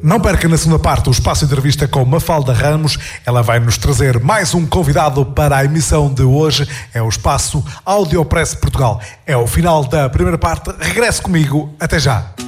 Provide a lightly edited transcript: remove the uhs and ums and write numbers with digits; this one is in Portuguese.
Não perca na segunda parte o espaço de entrevista com Mafalda Ramos. Ela vai nos trazer mais um convidado para a emissão de hoje. É o espaço Audiopress Portugal. É o final da primeira parte. Regresse comigo. Até já.